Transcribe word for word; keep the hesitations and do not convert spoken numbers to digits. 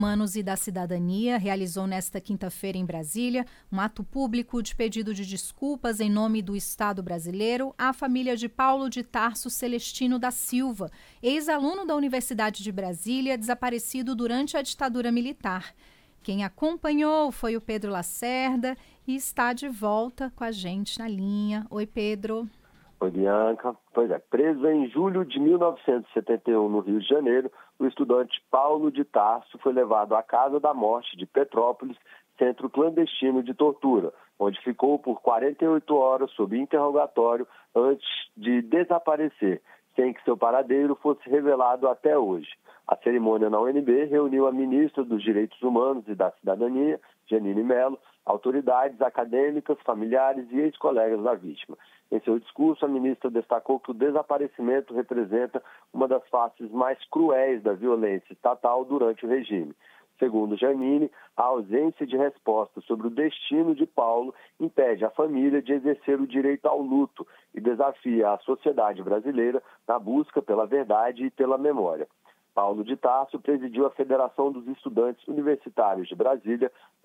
Humanos e da Cidadania realizou nesta quinta-feira em Brasília um ato público de pedido de desculpas em nome do Estado brasileiro à família de Paulo de Tarso Celestino da Silva, ex-aluno da Universidade de Brasília, desaparecido durante a ditadura militar. Quem acompanhou foi o Pedro Lacerda e está de volta com a gente na linha. Oi, Pedro. Oi, Bianca. Pois é, preso em julho de mil novecentos e setenta e um no Rio de Janeiro, o estudante Paulo de Tarso foi levado à Casa da Morte de Petrópolis, centro clandestino de tortura, onde ficou por quarenta e oito horas sob interrogatório antes de desaparecer, sem que seu paradeiro fosse revelado até hoje. A cerimônia na U N B reuniu a ministra dos Direitos Humanos e da Cidadania, Jeanine Mello, autoridades acadêmicas, familiares e ex-colegas da vítima. Em seu discurso, a ministra destacou que o desaparecimento representa uma das faces mais cruéis da violência estatal durante o regime. Segundo Jeanine, a ausência de resposta sobre o destino de Paulo impede a família de exercer o direito ao luto e desafia a sociedade brasileira na busca pela verdade e pela memória. Paulo de Tarso presidiu a Federação dos Estudantes Universitários de Brasília